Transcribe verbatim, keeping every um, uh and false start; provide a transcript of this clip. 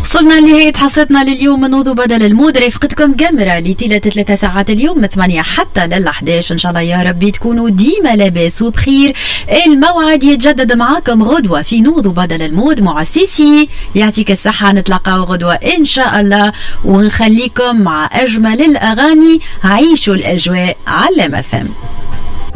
وصلنا لنهاية حصتنا لليوم من نوض بدل المود. رفقتكم قمرة لطيلة ثلاثة ساعات اليوم من ثمانية حتى لل احداش. إن شاء الله يا ربي تكونوا ديما لاباس وبخير. الموعد يتجدد معاكم غدوة في نوض بدل المود مع سيسي. يعطيك الصحة، نتلاقاو غدوة إن شاء الله، ونخليكم مع أجمل الأغاني. عيشوا الأجواء على ما فهم.